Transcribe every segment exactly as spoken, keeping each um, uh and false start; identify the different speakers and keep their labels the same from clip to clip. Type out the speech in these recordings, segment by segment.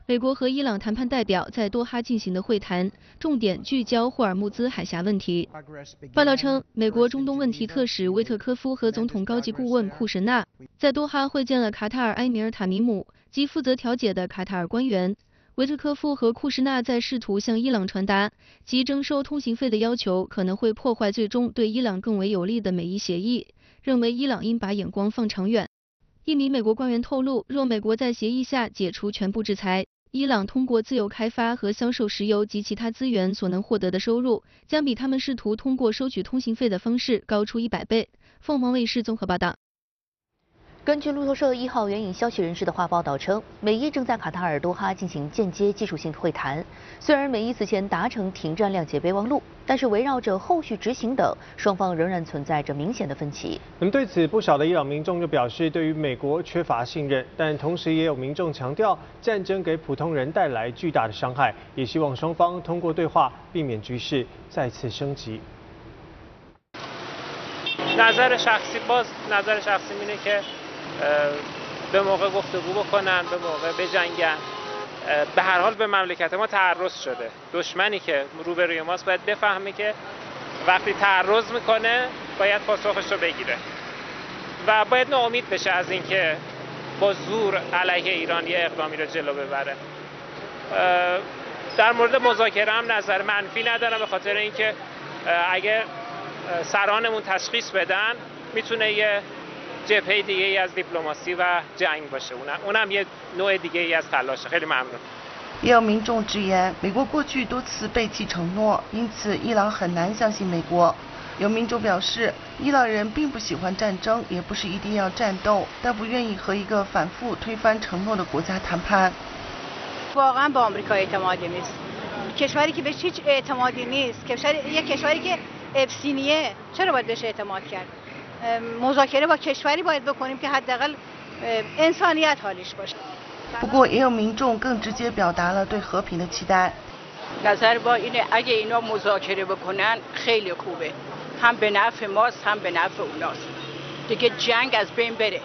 Speaker 1: 美国和伊朗谈判代表在多哈进行的会谈，重点聚焦霍尔木兹海峡问题。报道称，美国中东问题特使维特科夫和总统高级顾问库什纳在多哈会见了卡塔尔埃米尔塔米姆及负责调解的卡塔尔官员。维特科夫和库什纳在试图向伊朗传达，其征收通行费的要求可能会破坏最终对伊朗更为有利的美伊协议，认为伊朗应把眼光放长远。一名美国官员透露，若美国在协议下解除全部制裁，伊朗通过自由开发和销售石油及其他资源所能获得的收入，将比他们试图通过收取通行费的方式高出一百倍。凤凰卫视综合报道。
Speaker 2: 根据路透社一号援引消息人士的话报道称，美伊正在卡塔尔多哈进行间接技术性会谈。虽然美伊此前达成停战谅解备忘录，但是围绕着后续执行等，双方仍然存在着明显的分歧。
Speaker 3: 那么对此，不少的伊朗民众就表示对于美国缺乏信任，但同时也有民众强调战争给普通人带来巨大的伤害，也希望双方通过对话避免局势再次升级。
Speaker 4: نظر شخصی باز نظر شخصی اینه که به موقع گفتگو بکنن، به موقع بجنگن. به هر حال به مملکت ما تعرض شده. دشمنی که روبروی ماست باید بفهمه که وقتی تعرض میکنه باید پاسخش رو بگیره و باید ناامید بشه از اینکه با زور علیه ایران یه اقدامی رو جلو ببره. در مورد مذاکره هم نظر منفی ندارم، به خاطر اینکه اگر سرانمون تشخیص بدن میتونه یه جبهه دیگه ای از دیپلماسی و جنگ باشه، اونم اونم یه نوع دیگه ای از تلاشه. خیلی ممنون。
Speaker 5: 也有民众直言，美国过去多次背弃承诺，因此伊朗很难相信美国。有民众表示，伊朗人并不喜欢战争，也不是一定要战斗，但不愿意和一个反复推翻承诺的国家谈判。
Speaker 6: واقعا با آمریکا اعتمادی نیست. کشوری که بهش هیچ اعتمادی نیست، کشور یک کشوری که افسینیه، چرا باید بهش اعتماد کرد؟ مذاکره با کشوری باید بکنیم که حداقل انسانیت حالیش باشه.
Speaker 5: 不过也有民众更直接表达了对和平的期待。
Speaker 7: نظر با اینه اگه اینا مذاکره بکنن خیلی خوبه. هم به نفع ماست هم به نفع اوناست. دیگه جنگ از بین بره.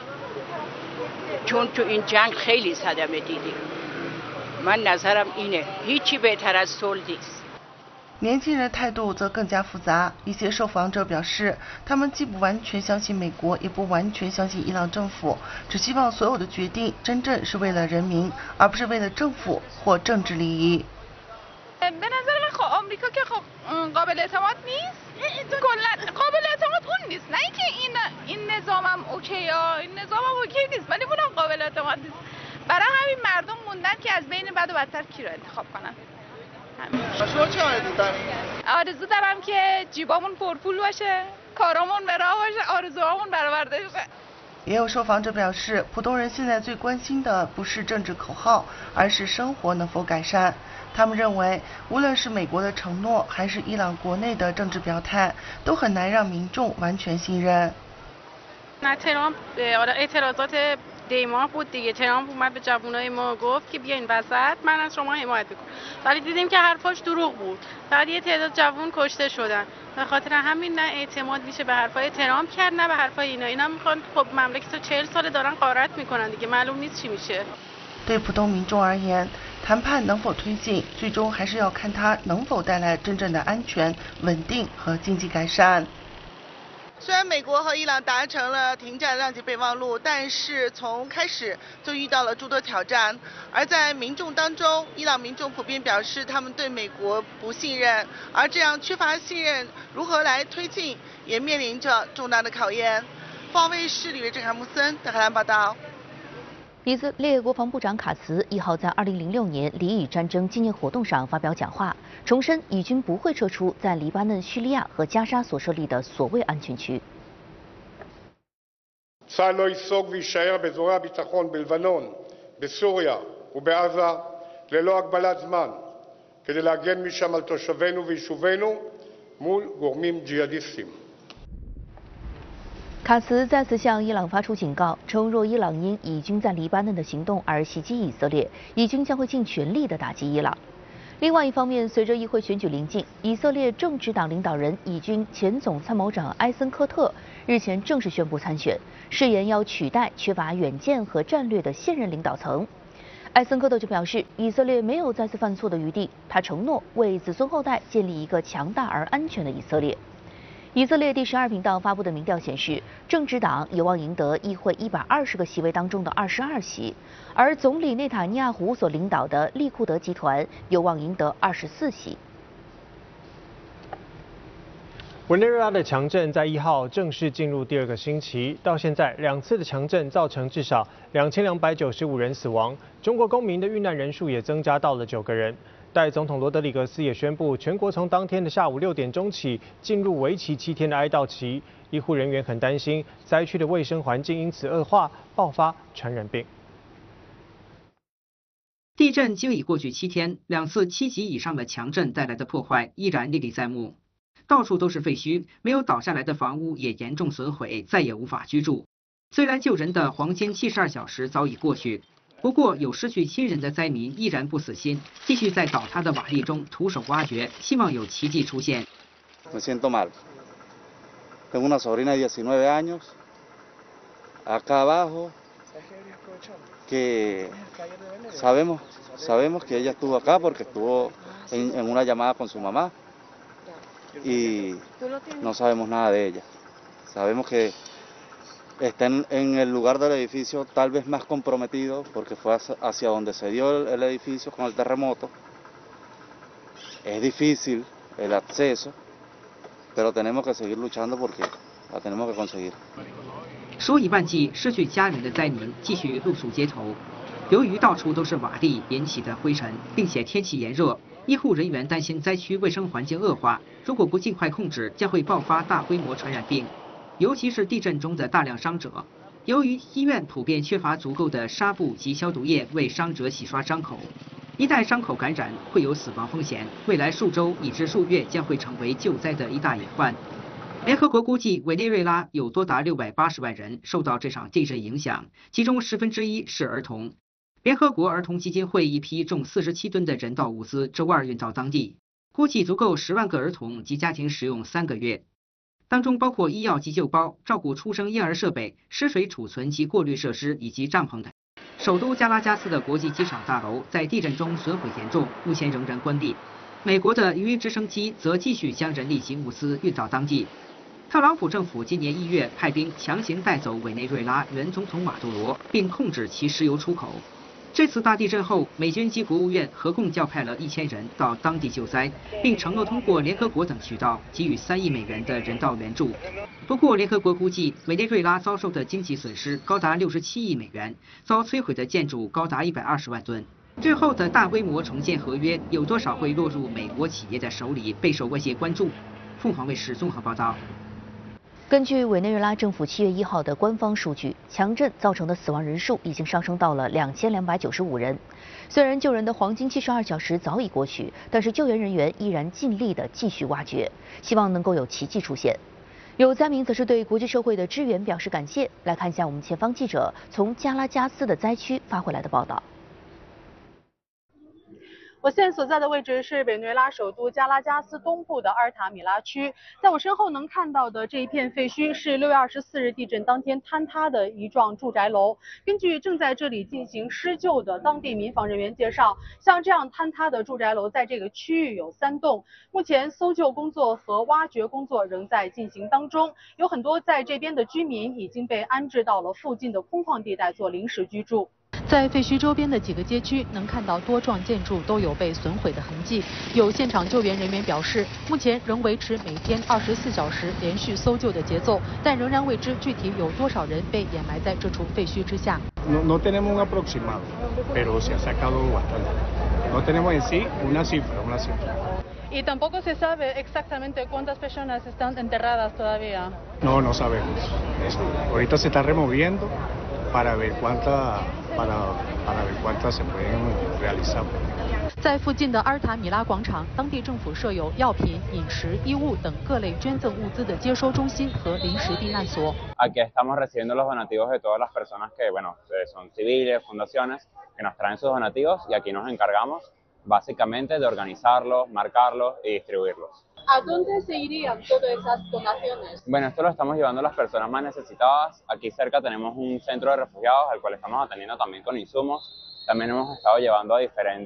Speaker 7: چون تو این جنگ خیلی صدمه دیدیم. من نظرم اینه هیچی بهتر از صلح نیست.
Speaker 5: 年轻人态度则更加复杂，一些受访者表示，他们既不完全相信美国，也不完全相信伊朗政府，只希望所有的决定真正是为了人民，而不是为了政府或政治利益。
Speaker 8: به نظر من خب آمریکا که خب قابل اعتماد نیست، کلا قابل اعتماد اون نیست، نه اینکه این این نظامم اوکی یا این نظامم اوکی نیست، ولی اونم قابل اعتماد نیست. برای همین مردم موندن که از بین بد و بدتر کی رو انتخاب کنن.
Speaker 5: شما چه آرزو دارین؟
Speaker 8: آرزو دارم که جیبامون پرپول باشه، کارامون به راه باشه، آرزوهامون برآورده شه.
Speaker 5: 也有受访者表示，普通人现在最关心的不是政治口号，而是生活能否改善。他们认为，无论是美国的承诺，还是伊朗国内的政治表态，都很难让民众完全信任。
Speaker 9: نه ترامپ حالا اعتراضات دیما بود دیگه. ترامپ اومد به جوانای ما گفت که بیاین وسط، من از شما حمایت میکنم، ولی دیدیم که حرفاش دروغ بود. فقط یه تعداد جوان کشته شدن. به خاطر همین نه اعتماد میشه به حرفای ترامپ کرد نه به حرفای اینا. اینا میخوان خب مملکت رو چهل ساله دارن غارت میکنن دیگه، معلوم نیست چی میشه.
Speaker 5: 对普通民众而言，谈判能否推进，最终还是要看它能否带来真正的安全、稳定和经济改善。 虽然美国和伊朗达成了停战谅解备忘录，但是从开始就遇到了诸多挑战。而在民众当中，伊朗民众普遍表示他们对美国不信任，而这样缺乏信任，如何来推进，也面临着重大的考验。凤凰卫视里约郑凯穆森德黑兰报道。
Speaker 2: 以色列国防部长卡茨一号在二零零六年黎以战争纪念活动上发表讲话，重申以军不会撤出在黎巴嫩、叙利亚和加沙所设立的所谓安全区。
Speaker 10: צה"ל לא ייסוג ויישאר באזורי הביטחון בלבנון, בסוריה ובעזה ללא הגבלת זמן, כדי להגן משם על תושבינו ויישובינו מול גורמים ג'יהאדיסטים.
Speaker 2: 卡茨再次向伊朗发出警告，称若伊朗因以军在黎巴嫩的行动而袭击以色列，以军将会尽全力地打击伊朗。另外一方面，随着议会选举临近，以色列政治党领导人以军前总参谋长埃森科特日前正式宣布参选，誓言要取代缺乏远见和战略的现任领导层。 艾森科特就表示，以色列没有再次犯错的余地，他承诺为子孙后代建立一个强大而安全的以色列。以色列第十二频道发布的民调显示，政治党有望赢得议会一百二十个席位当中的二十二席，而总理内塔尼亚胡所领导的利库德集团有望赢得二十四席。
Speaker 3: 委内瑞拉的强震在一号正式进入第二个星期，到现在两次的强震造成至少两千两百九十五人死亡，中国公民的遇难人数也增加到了九个人。代总统罗德里格斯也宣布，全国从当天的下午六点钟起进入为期七天的哀悼期。医护人员很担心灾区的卫生环境因此恶化，爆发传染病。
Speaker 11: 地震经已过去七天，两次七级以上的强震带来的破坏依然历历在目，到处都是废墟，没有倒下来的房屋也严重损毁，再也无法居住。虽然救人的黄金七十二小时早已过去。不过，有失去亲人的灾民依然不死心，继续在倒塌的瓦砾中徒手挖掘，希望有奇迹出现。
Speaker 12: Me siento mal. Tengo una sobrina de diecinueve años acá abajo que sabemos sabemos que ella estuvo acá porque estuvo en, en una llamada con su mamá y no sabemos nada de ella. Sabemos que está en, en el lugar del edificio tal vez más comprometido porque fue hacia, hacia donde se dio el, el edificio con el terremoto. Es difícil el acceso, pero tenemos que seguir luchando porque la tenemos que conseguir.
Speaker 11: 数以万计失去家人的灾民继续露宿街头，由于到处都是瓦砾引起的灰尘，并且天气炎热，医护人员担心灾区卫生环境恶化，如果不尽快控制，将会爆发大规模传染病。尤其是地震中的大量伤者，由于医院普遍缺乏足够的纱布及消毒液为伤者洗刷伤口，一旦伤口感染，会有死亡风险，未来数周以至数月将会成为救灾的一大隐患。联合国估计，委内瑞拉有多达六百八十万人受到这场地震影响，其中十分之一是儿童。联合国儿童基金会一批重四十七吨的人道物资周二运到当地，估计足够十万个儿童及家庭使用三个月。当中包括医药急救包、照顾出生婴儿设备、湿水储存及过滤设施以及帐篷等。首都加拉加斯的国际机场大楼在地震中损毁严重，目前仍然关闭。美国的鱼鹰直升机则继续将人力及物资运到当地。特朗普政府今年一月派兵强行带走委内瑞拉原总统马杜罗，并控制其石油出口。这次大地震后，美军及国务院合共调派了一千人到当地救灾，并承诺通过联合国等渠道给予三亿美元的人道援助。不过，联合国估计委内瑞拉遭受的经济损失高达六十七亿美元，遭摧毁的建筑高达一百二十万吨。之后的大规模重建合约有多少会落入美国企业的手里，备受外界关注。凤凰卫视综合报道。
Speaker 2: 根据委内瑞拉政府七月一号的官方数据，强震造成的死亡人数已经上升到了两千两百九十五人。虽然救人的黄金七十二小时早已过去，但是救援人员依然尽力的继续挖掘，希望能够有奇迹出现。有灾民则是对国际社会的支援表示感谢。来看一下我们前方记者从加拉加斯的灾区发回来的报道。
Speaker 13: 我现在所在的位置是委内瑞拉首都加拉加斯东部的阿尔塔米拉区，在我身后能看到的这一片废墟是六月二十四日地震当天坍塌的一幢住宅楼。根据正在这里进行施救的当地民防人员介绍，像这样坍塌的住宅楼在这个区域有三栋，目前搜救工作和挖掘工作仍在进行当中，有很多在这边的居民已经被安置到了附近的空旷地带做临时居住。在废墟周边的几个街区，能看到多幢建筑都有被损毁的痕迹。有现场救援人员表示，目前仍维持每天二十四小时连续搜救的节奏，但仍然未知具体有多少人被掩埋在这处废墟之下。
Speaker 14: No, no tenemos un aproximado, pero se ha sacado bastante. No tenemos en sí una cifra, una cifra.
Speaker 13: Y tampoco se sabe exactamente cuántas personas están enterradas todavía.
Speaker 14: No, no sabemos. Eso. Ahorita se está removiendo para ver cuántas para para ver cuántas se pueden realizar.
Speaker 13: 在附近的阿尔塔米拉广场，当地政府设有药品、饮食、衣物等各类捐赠物资的接收中心和临时避难所。
Speaker 15: Aquí estamos recibiendo los donativos de todas las personas que, bueno, son civiles, fundaciones que nos traen sus donativos y aquí nos encargamos básicamente de organizarlos, marcarlos y distribuirlos.
Speaker 13: ¿A dónde se irían todas esas donaciones?
Speaker 15: Bueno, esto lo estamos llevando a las personas más necesitadas. Aquí cerca tenemos un centro de refugiados al cual estamos atendiendo también con insumos. también hemos estado llevando a diferentes